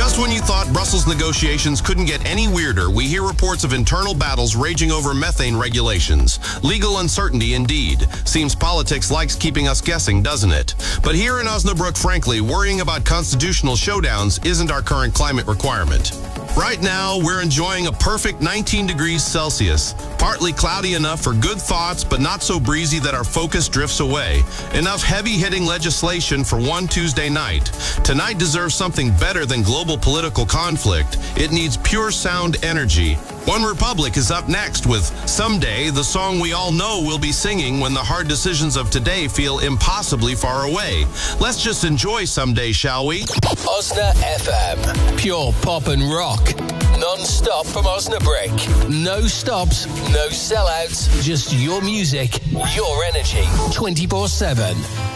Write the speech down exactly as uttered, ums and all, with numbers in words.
Just when you thought Brussels negotiations couldn't get any weirder, we hear reports of internal battles raging over methane regulations. Legal uncertainty indeed. Seems politics likes keeping us guessing, doesn't it? But here in Osnabrück, frankly, worrying about constitutional showdowns isn't our current climate requirement. Right now, we're enjoying a perfect nineteen degrees Celsius. Partly cloudy enough for good thoughts, but not so breezy that our focus drifts away. Enough heavy-hitting legislation for one Tuesday night. Tonight deserves something better than global political conflict. It needs pure sound energy. One Republic is up next with Someday, the song we all know we'll be singing when the hard decisions of today feel impossibly far away. Let's just enjoy Someday, shall we? Osna F M. Pure pop and rock. Non-stop from Osnabrück. No stops, no sellouts, just your music, your energy, twenty-four seven.